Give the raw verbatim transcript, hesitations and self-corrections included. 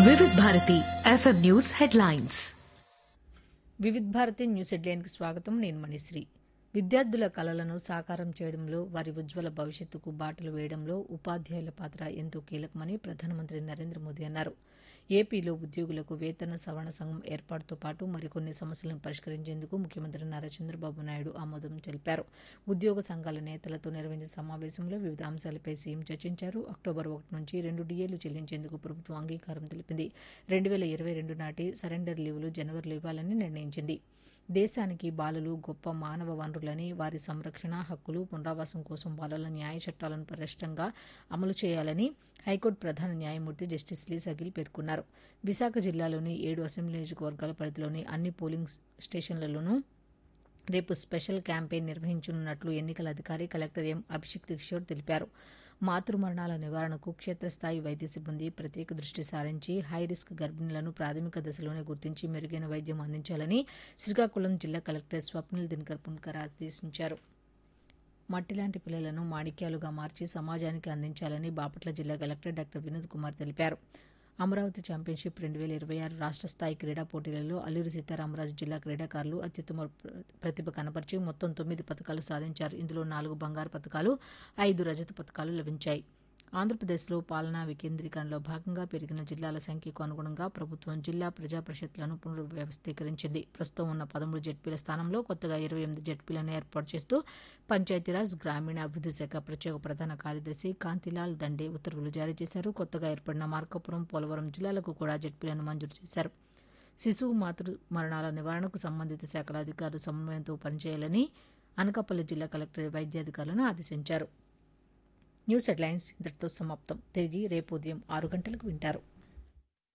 Vividh Bharati FM news headlines. Vividh Bharati news హెడ్లైన్కి స్వాగతం. నేను మణిశ్రీ. విద్యార్థుల కలలను సాకారం చేయడంలో, వారి ఉజ్వల భవిష్యత్తుకు బాటలు వేయడంలో ఉపాధ్యాయుల పాత్ర ఎంతో కీలకమని ప్రధానమంత్రి నరేంద్ర మోదీ అన్నారు. ఏపీలో ఉద్యోగులకు వేతన సవరణ సంఘం ఏర్పాటుతో పాటు మరికొన్ని సమస్యలను పరిష్కరించేందుకు ముఖ్యమంత్రి నారా చంద్రబాబు నాయుడు ఆమోదం తెలిపారు. ఉద్యోగ సంఘాల నేతలతో నిర్వహించిన సమావేశంలో వివిధ అంశాలపై సీఎం చర్చించారు. అక్టోబర్ ఒకటి నుంచి రెండు డిఏలు చెల్లించేందుకు ప్రభుత్వం అంగీకారం తెలిపింది. రెండు వేల ఇరవై రెండు నాటి సరెండర్ లీవులు జనవరిలో ఇవ్వాలని నిర్ణయించింది. దేశానికి బాలలు గొప్ప మానవ వనరులని, వారి సంరక్షణ, హక్కులు, పునరావాసం కోసం బాలల న్యాయ చట్టాలను పటిష్టంగా అమలు చేయాలని హైకోర్టు ప్రధాన న్యాయమూర్తి జస్టిస్ లీ సగిల్ పేర్కొన్నారు. విశాఖ జిల్లాలోని ఏడు అసెంబ్లీ నియోజకవర్గాల పరిధిలోని అన్ని పోలింగ్ స్టేషన్లలోనూ రేపు స్పెషల్ క్యాంపెయిన్ నిర్వహించనున్నట్లు ఎన్నికల అధికారి కలెక్టర్ ఎం అభిషేక్ కిషోర్ తెలిపారు. మాతృమరణాల నివారణకు క్షేత్రస్థాయి వైద్య సిబ్బంది ప్రత్యేక దృష్టి సారించి హైరిస్క్ గర్భిణులను ప్రాథమిక దశలోనే గుర్తించి మెరుగైన వైద్యం అందించాలని శ్రీకాకుళం జిల్లా కలెక్టర్ స్వప్నిల్ దినకర్ పున్కర్ ఆదేశించారు. మట్టిలాంటి పిల్లలను మాణిక్యాలుగా మార్చి సమాజానికి అందించాలని బాపట్ల జిల్లా కలెక్టర్ డాక్టర్ వినోద్ కుమార్ తెలిపారు. అమరావతి ఛాంపియన్షిప్ రెండు వేల ఇరవై ఆరు రాష్ట్ర స్థాయి క్రీడా పోటీలలో అల్లూరి సీతారామరాజు జిల్లా క్రీడాకారులు అత్యుత్తమ ప్రతిభ కనపరిచి మొత్తం తొమ్మిది పథకాలు సాధించారు. ఇందులో నాలుగు బంగారు పథకాలు, ఐదు రజత పథకాలు లభించాయి. ఆంధ్రప్రదేశ్లో పాలనా వికేంద్రీకరణలో భాగంగా పెరిగిన జిల్లాల సంఖ్యకు అనుగుణంగా ప్రభుత్వం జిల్లా ప్రజా పరిషత్లను పునర్వ్యవస్థీకరించింది. ప్రస్తుతం ఉన్న పదమూడు జెడ్పీల స్థానంలో కొత్తగా ఇరవై ఎనిమిది జెడ్పీలను ఏర్పాటు చేస్తూ పంచాయతీరాజ్ గ్రామీణ అభివృద్ధి శాఖ ప్రత్యేక ప్రధాన కార్యదర్శి కాంతిలాల్ దండే ఉత్తర్వులు జారీ చేశారు. కొత్తగా ఏర్పడిన మార్కాపురం, పోలవరం జిల్లాలకు కూడా జెడ్పీలను మంజూరు చేశారు. శిశువు మాతృ మరణాల నివారణకు సంబంధిత శాఖల అధికారులు సమన్వయంతో పనిచేయాలని అనకాపల్లి జిల్లా కలెక్టర్ వైద్యాధికారులను ఆదేశించారు. న్యూస్ హెడ్లైన్స్ ఇంతటితో సమాప్తం. తిరిగి రేపు ఉదయం ఆరు గంటలకు వింటారు.